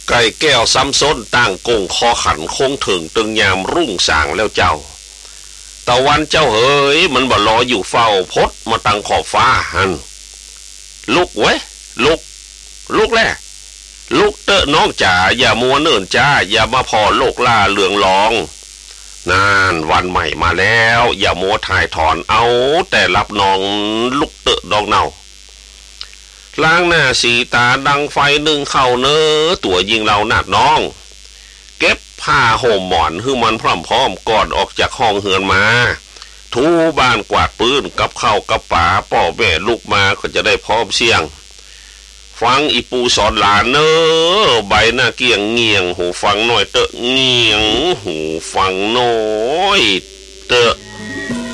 ไก่แก้วซ้ำซ้นตั้งกงคอขันคงถึงตึงยามรุ่งสางแล้วเจ้าตะวันเจ้าเฮ้ยมันบ่รออยู่เฝ้าพดมาตั้งขอบฟ้าหันลุกเว้ยลุกแล่ลุกเตอะน้องจ๋าอย่ามัวเนิ่นจ้าอย่ามาพอโลกล่าเหลืองลองนานวันใหม่มาแล้วอย่ามัวถ่ายถอนเอาแต่รับนองลุกเตอะดองเนาล้างหน้าสีตาดังไฟนึ่งเข้าเนอตัวยิงเราหนักน้องเก็บผ้าห่มหมอนให้มันพร้อมก่อนออกจากห้องเฮือนมาทูบ้านกวาดปืนกับข้าวกับป่าป่อแม่ลูกมาก็จะได้พร้อมเสียงฟังอีปูสอนหลานเนอใบหน้าเกี่ยงเงียงหูฟังหน่อยเตอะเงียงหูฟังน้อยเตอะ